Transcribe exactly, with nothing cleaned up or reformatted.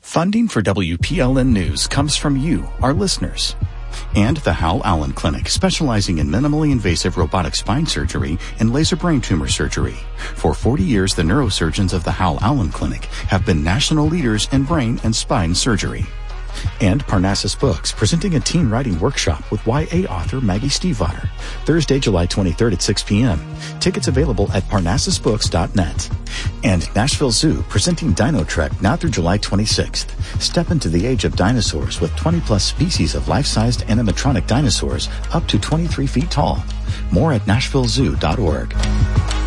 Funding for W P L N News comes from you, our listeners. And the Hal Allen Clinic, specializing in minimally invasive robotic spine surgery and laser brain tumor surgery. For forty years, the neurosurgeons of the Hal Allen Clinic have been national leaders in brain and spine surgery. And Parnassus Books, presenting a teen writing workshop with Y A author Maggie Stiefvater, Thursday, July twenty-third at six p.m. Tickets available at parnassus books dot net. And Nashville Zoo, presenting Dino Trek now through July twenty-sixth. Step into the age of dinosaurs with twenty plus species of life-sized animatronic dinosaurs up to twenty-three feet tall. More at nashville zoo dot org.